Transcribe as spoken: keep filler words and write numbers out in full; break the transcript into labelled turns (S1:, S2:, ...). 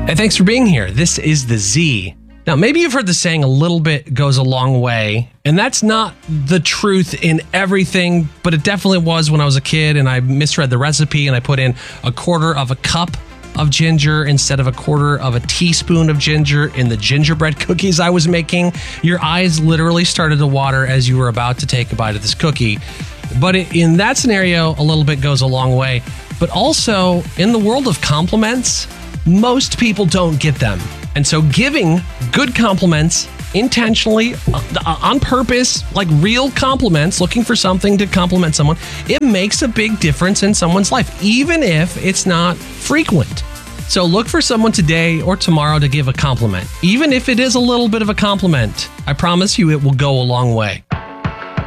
S1: Hey, thanks for being here. This is The Z. Now, maybe you've heard the saying, a little bit goes a long way, and that's not the truth in everything, but it definitely was when I was a kid and I misread the recipe and I put in a quarter of a cup of ginger instead of a quarter of a teaspoon of ginger in the gingerbread cookies I was making. Your eyes literally started to water as you were about to take a bite of this cookie. But in that scenario, a little bit goes a long way. But also, in the world of compliments, most people don't get them. And so giving good compliments intentionally, uh, on purpose, like real compliments, looking for something to compliment someone, it makes a big difference in someone's life, even if it's not frequent. So look for someone today or tomorrow to give a compliment. Even if it is a little bit of a compliment, I promise you it will go a long way.